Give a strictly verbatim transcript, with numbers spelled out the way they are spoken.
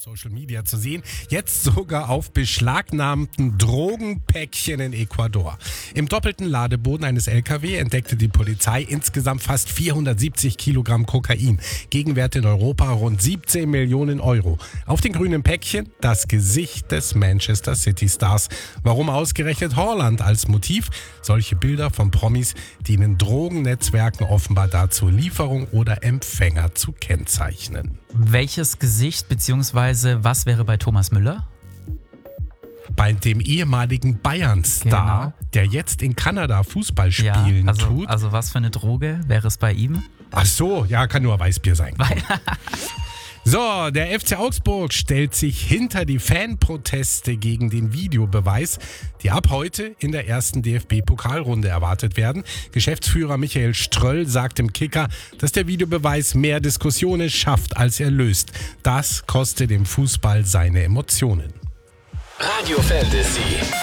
Social Media zu sehen, jetzt sogar auf beschlagnahmten Drogenpäckchen in Ecuador. Im doppelten Ladeboden eines L K W entdeckte die Polizei insgesamt fast vierhundertsiebzig Kilogramm Kokain. Gegenwert in Europa rund siebzehn Millionen Euro. Auf den grünen Päckchen das Gesicht des Manchester City Stars. Warum ausgerechnet Haaland als Motiv? Solche Bilder von Promis dienen Drogennetzwerken offenbar dazu, Lieferung oder Empfänger zu kennzeichnen. Welches Gesicht bzw. was wäre bei Thomas Müller? Bei dem ehemaligen Bayern-Star, Genau. der jetzt in Kanada Fußball Ja, spielen also, tut. also was für eine Droge wäre es bei ihm? Ach so, ja, kann nur Weißbier sein. Weil, So, der F C Augsburg stellt sich hinter die Fanproteste gegen den Videobeweis, die ab heute in der ersten D F B-Pokalrunde erwartet werden. Geschäftsführer Michael Ströll sagt im Kicker, dass der Videobeweis mehr Diskussionen schafft, als er löst. Das kostet dem Fußball seine Emotionen. Radio Fantasy.